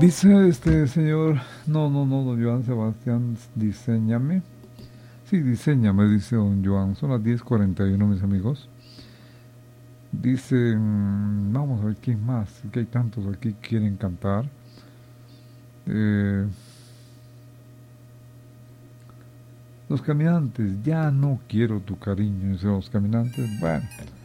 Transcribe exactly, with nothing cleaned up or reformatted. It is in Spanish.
Dice este señor, no, no, no, don Joan Sebastián, diseñame. Sí, diseñame, dice don Joan. Son las diez cuarenta y uno, mis amigos. Dice, mm, vamos a ver quién más, que hay tantos aquí que quieren cantar. Eh, los Caminantes, ya no quiero tu cariño, dice los Caminantes. Bueno,